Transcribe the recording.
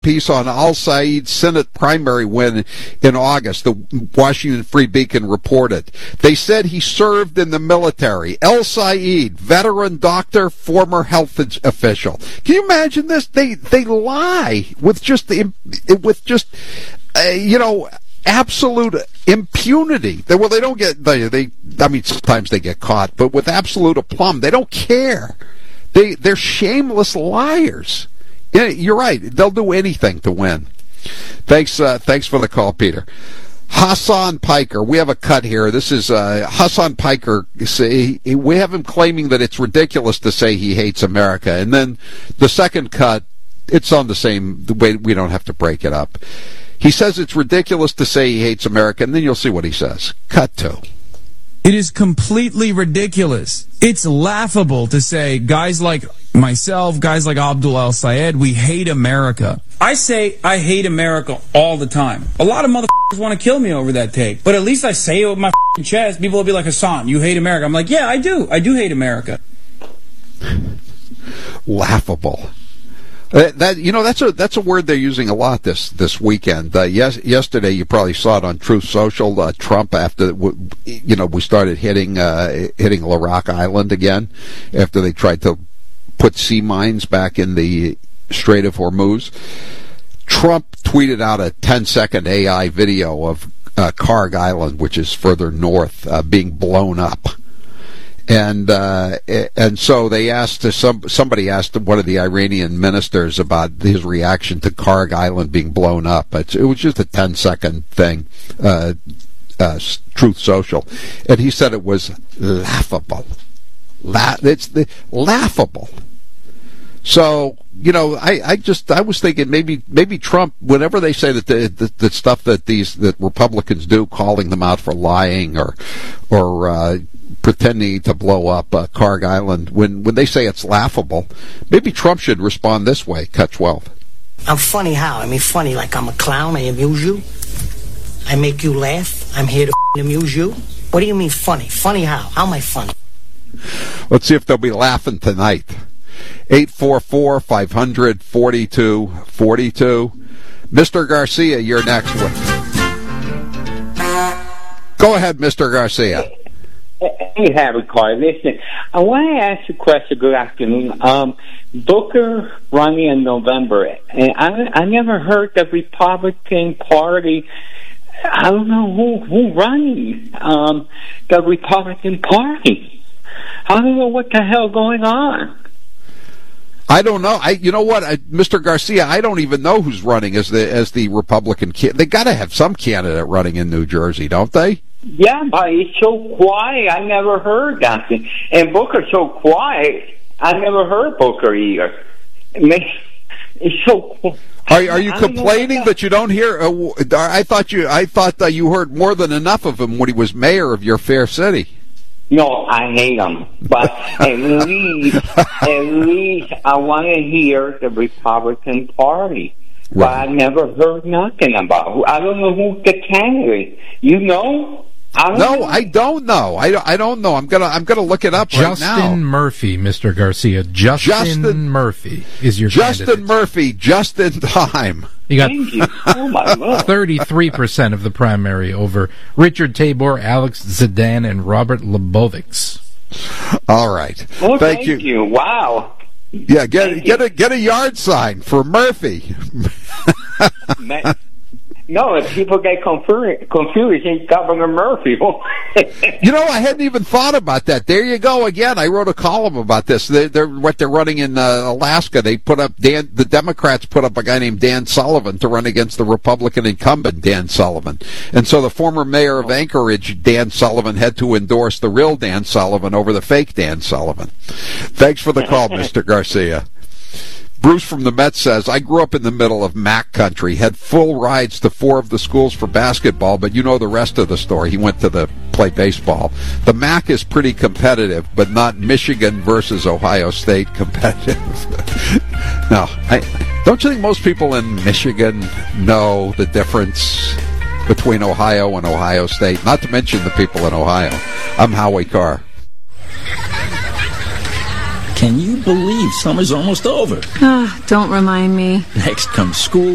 piece on al-Said's Senate primary win in August. The Washington Free Beacon reported. They said he served in the military. El-Said, veteran doctor, former health official. Can you imagine this? They lie with just absolute impunity. Well, they don't get, sometimes they get caught, but with absolute aplomb, they don't care. They're shameless liars. Yeah, you're right. They'll do anything to win. Thanks for the call, Peter. Hassan Piker, we have a cut here. This is Hassan Piker. We have him claiming that it's ridiculous to say he hates America. And then the second cut, it's on the way. We don't have to break it up. He says it's ridiculous to say he hates America, and then you'll see what he says. Cut to. It is completely ridiculous. It's laughable to say guys like myself, guys like Abdul El-Sayed, we hate America. I say I hate America all the time. A lot of motherfuckers want to kill me over that take, but at least I say it with my chest. People will be like, Hassan, you hate America. I'm like, yeah, I do. I do hate America. Laughable. That's a word they're using a lot this weekend. Yesterday, you probably saw it on Truth Social. Trump, after we started hitting Larak Island again, after they tried to put sea mines back in the Strait of Hormuz. Trump tweeted out a 10-second AI video of Karg Island, which is further north, being blown up. And so they asked somebody asked one of the Iranian ministers about his reaction to Karg Island being blown up. It was just a 10-second thing, Truth Social, and he said it was laughable. It's laughable. So I was thinking maybe Trump, whenever they say that the stuff that Republicans do, calling them out for lying or pretending to blow up Karg Island, when they say it's laughable, maybe Trump should respond this way. Cut 12. I'm funny how? I mean, funny like I'm a clown. I amuse you. I make you laugh. I'm here to amuse you. What do you mean funny? Funny how? How am I funny? Let's see if they'll be laughing tonight. 844-500-4242. Mr. Garcia, you're next one. Go ahead, Mr. Garcia. Hey, Harry Carr. Listen, I want to ask you a question. Good afternoon. Booker running in November, and I never heard the Republican Party. I don't know who running the Republican Party. I don't know what the hell going on. I don't know. You know what, Mr. Garcia? I don't even know who's running as the Republican candidate. They got to have some candidate running in New Jersey, don't they? Yeah, but it's so quiet. I never heard that. And Booker's so quiet. I never heard Booker either. It's so quiet. Are you complaining that you don't hear? I thought that you heard more than enough of him when he was mayor of your fair city. No, I hate him. But at least I want to hear the Republican Party. Right. But I never heard nothing about. I don't know who's the candidate. You know? I don't know. I don't know. I'm gonna look it up right now. Justin Murphy, Mr. Garcia. Justin Murphy is your Justin candidate. Murphy, just in time. You got Thank you. Oh my Lord. 33% of the primary over Richard Tabor, Alex Zidane, and Robert Lebovics. All right. Well, thank you. Wow. Yeah, get a yard sign for Murphy. No, if people get confused, it's Governor Murphy. I hadn't even thought about that. There you go again. I wrote a column about this. They're running in Alaska. They put up the Democrats put up a guy named Dan Sullivan to run against the Republican incumbent Dan Sullivan. And so the former mayor of Anchorage, Dan Sullivan, had to endorse the real Dan Sullivan over the fake Dan Sullivan. Thanks for the call, Mr. Garcia. Bruce from the Mets says, I grew up in the middle of MAC country, had full rides to 4 of the schools for basketball, but you know the rest of the story. He went to play baseball. The MAC is pretty competitive, but not Michigan versus Ohio State competitive. No, don't you think most people in Michigan know the difference between Ohio and Ohio State? Not to mention the people in Ohio. I'm Howie Carr. Can you believe summer's almost over? Don't remind me. Next comes school.